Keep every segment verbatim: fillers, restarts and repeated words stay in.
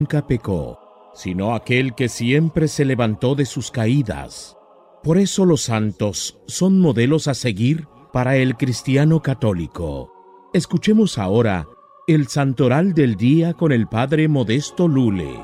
nunca pecó, sino aquel que siempre se levantó de sus caídas. Por eso los santos son modelos a seguir para el cristiano católico. Escuchemos ahora el santoral del día con el padre Modesto Lule.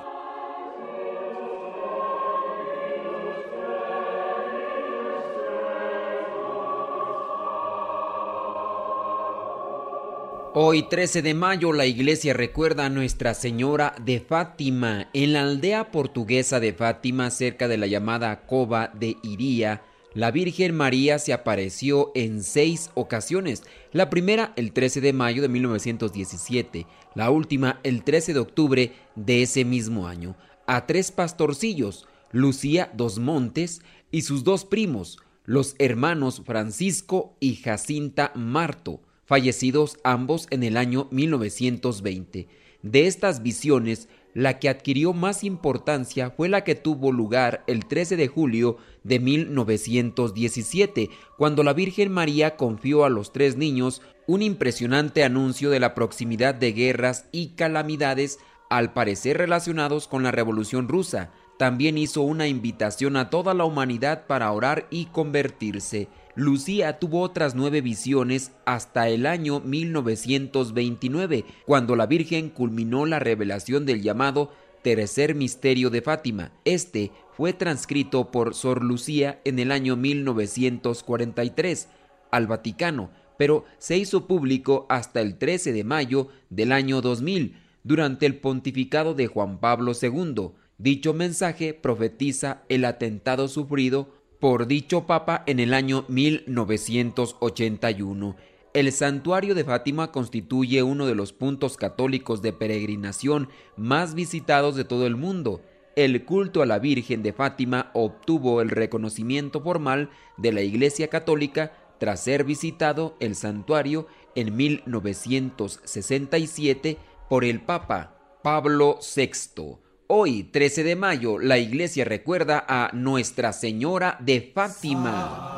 Hoy, trece de mayo, la iglesia recuerda a Nuestra Señora de Fátima. En la aldea portuguesa de Fátima, cerca de la llamada Cova de Iría, la Virgen María se apareció en seis ocasiones. La primera, el trece de mayo de mil novecientos diecisiete. La última, el trece de octubre de ese mismo año. A tres pastorcillos, Lucía dos Montes y sus dos primos, los hermanos Francisco y Jacinta Marto, fallecidos ambos en el año mil novecientos veinte. De estas visiones, la que adquirió más importancia fue la que tuvo lugar el trece de julio de mil novecientos diecisiete, cuando la Virgen María confió a los tres niños un impresionante anuncio de la proximidad de guerras y calamidades, al parecer relacionados con la Revolución Rusa. También hizo una invitación a toda la humanidad para orar y convertirse. Lucía tuvo otras nueve visiones hasta el año mil novecientos veintinueve, cuando la Virgen culminó la revelación del llamado Tercer Misterio de Fátima. Este fue transcrito por Sor Lucía en el año mil novecientos cuarenta y tres al Vaticano, pero se hizo público hasta el trece de mayo del año dos mil, durante el pontificado de Juan Pablo segundo. Dicho mensaje profetiza el atentado sufrido por dicho papa en el año mil novecientos ochenta y uno. El santuario de Fátima constituye uno de los puntos católicos de peregrinación más visitados de todo el mundo. El culto a la Virgen de Fátima obtuvo el reconocimiento formal de la Iglesia Católica tras ser visitado el santuario en mil novecientos sesenta y siete por el Papa Pablo sexto. Hoy, trece de mayo, la iglesia recuerda a Nuestra Señora de Fátima.